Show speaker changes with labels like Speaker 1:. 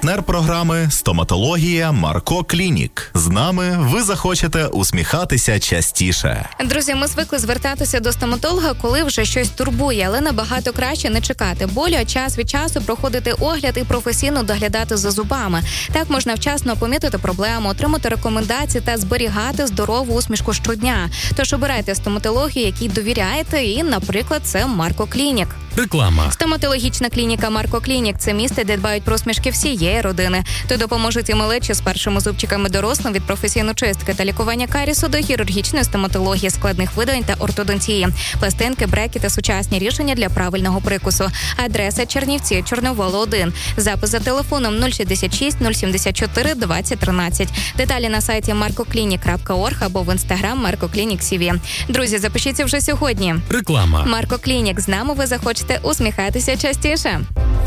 Speaker 1: Партнер програми «Стоматологія Марко Клінік». З нами ви захочете усміхатися частіше.
Speaker 2: Друзі, ми звикли звертатися до стоматолога, коли вже щось турбує, але набагато краще не чекати болю, а час від часу проходити огляд і професійно доглядати за зубами. Так можна вчасно помітити проблему, отримати рекомендації та зберігати здорову усмішку щодня. Тож обирайте стоматологію, якій довіряєте, і, наприклад, це Марко Клінік.
Speaker 3: Реклама.
Speaker 2: Стоматологічна клініка Марко Клінік – це місце, де дбають про усмішки всієї родини. Тут допоможуть і малечі з першими зубчиками дорослим від професійної чистки та лікування карісу до хірургічної стоматології, складних видалень та ортодонтії. Пластинки, бреки та сучасні рішення для правильного прикусу. Адреса: Чернівці, Чорновола, 1. Запис за телефоном 066 074 2013. Деталі на сайті markoclinic.org або в інстаграм Марко Клінік СІВІ. Друзі, запишіться вже сьогодні.
Speaker 3: Реклама.
Speaker 2: Марко Клінік. З нами ви захочете усміхатися частіше.